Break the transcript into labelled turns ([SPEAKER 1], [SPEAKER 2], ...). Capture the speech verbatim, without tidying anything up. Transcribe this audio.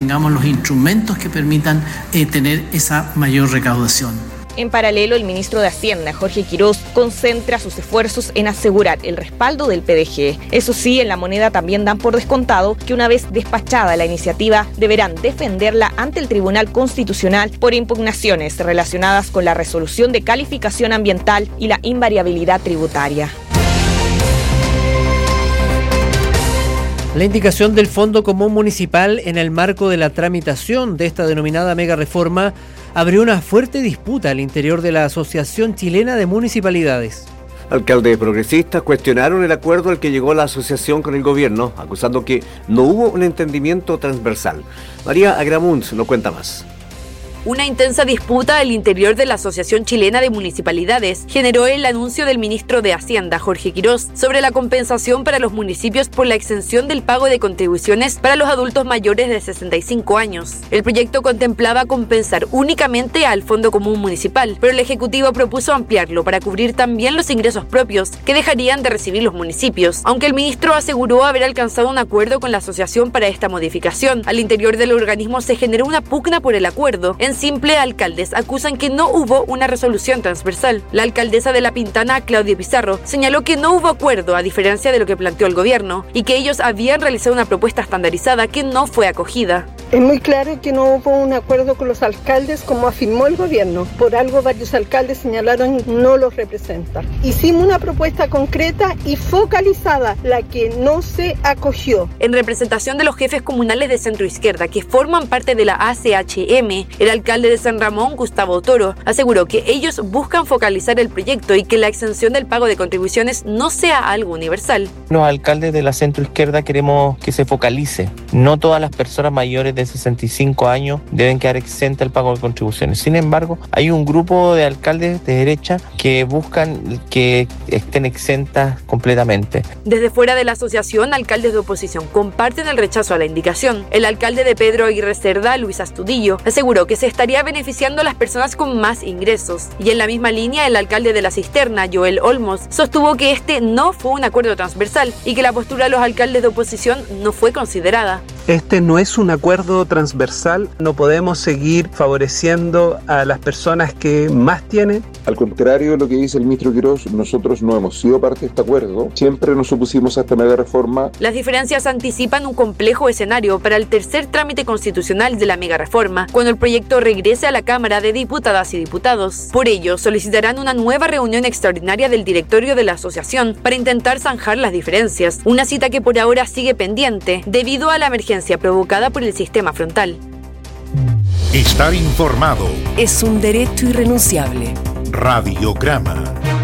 [SPEAKER 1] tengamos los instrumentos que permitan eh, tener esa mayor recaudación.
[SPEAKER 2] En paralelo, el ministro de Hacienda, Jorge Quirós, concentra sus esfuerzos en asegurar el respaldo del P D G. Eso sí, en La Moneda también dan por descontado que una vez despachada la iniciativa, deberán defenderla ante el Tribunal Constitucional por impugnaciones relacionadas con la resolución de calificación ambiental y la invariabilidad tributaria.
[SPEAKER 3] La indicación del Fondo Común Municipal en el marco de la tramitación de esta denominada mega reforma abrió una fuerte disputa al interior de la Asociación Chilena de Municipalidades.
[SPEAKER 4] Alcaldes progresistas cuestionaron el acuerdo al que llegó la asociación con el gobierno, acusando que no hubo un entendimiento transversal. María Agramunt nos cuenta más.
[SPEAKER 5] Una intensa disputa al interior de la Asociación Chilena de Municipalidades generó el anuncio del ministro de Hacienda, Jorge Quirós, sobre la compensación para los municipios por la exención del pago de contribuciones para los adultos mayores de sesenta y cinco años. El proyecto contemplaba compensar únicamente al Fondo Común Municipal, pero el Ejecutivo propuso ampliarlo para cubrir también los ingresos propios que dejarían de recibir los municipios, aunque el ministro aseguró haber alcanzado un acuerdo con la asociación para esta modificación. Al interior del organismo se generó una pugna por el acuerdo. En simple, alcaldes acusan que no hubo una resolución transversal. La alcaldesa de La Pintana, Claudia Pizarro, señaló que no hubo acuerdo a diferencia de lo que planteó el gobierno y que ellos habían realizado una propuesta estandarizada que no fue acogida.
[SPEAKER 6] Es muy claro que no hubo un acuerdo con los alcaldes como afirmó el gobierno. Por algo varios alcaldes señalaron no los representa. Hicimos una propuesta concreta y focalizada, la que no se acogió.
[SPEAKER 5] En representación de los jefes comunales de centro izquierda que forman parte de la A C H M, el alcalde de San Ramón, Gustavo Toro, aseguró que ellos buscan focalizar el proyecto y que la exención del pago de contribuciones no sea algo universal.
[SPEAKER 7] Los alcaldes de la centro izquierda queremos que se focalice. No todas las personas mayores de sesenta y cinco años deben quedar exentas del pago de contribuciones. Sin embargo, hay un grupo de alcaldes de derecha que buscan que estén exentas completamente.
[SPEAKER 5] Desde fuera de la asociación, alcaldes de oposición comparten el rechazo a la indicación. El alcalde de Pedro Aguirre Cerda, Luis Astudillo, aseguró que se estaría beneficiando a las personas con más ingresos. Y en la misma línea, el alcalde de La Cisterna, Joel Olmos, sostuvo que este no fue un acuerdo transversal y que la postura de los alcaldes de oposición no fue considerada.
[SPEAKER 8] Este no es un acuerdo transversal, no podemos seguir favoreciendo a las personas que más tienen.
[SPEAKER 9] Al contrario de lo que dice el ministro Quirós, nosotros no hemos sido parte de este acuerdo, siempre nos opusimos a esta mega reforma.
[SPEAKER 5] Las diferencias anticipan un complejo escenario para el tercer trámite constitucional de la mega reforma, cuando el proyecto regrese a la Cámara de Diputadas y Diputados. Por ello, solicitarán una nueva reunión extraordinaria del directorio de la asociación para intentar zanjar las diferencias, una cita que por ahora sigue pendiente debido a la emergencia provocada por el sistema frontal.
[SPEAKER 10] Estar informado
[SPEAKER 11] es un derecho irrenunciable.
[SPEAKER 10] Radiograma.